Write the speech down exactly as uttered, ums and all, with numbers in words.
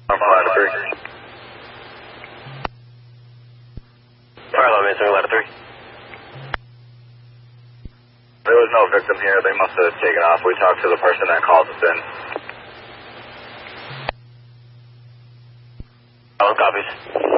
I'm ladder three. Fire alarm answering ladder three. There was no victim here. They must have taken off. We talked to the person that called us in. All copies.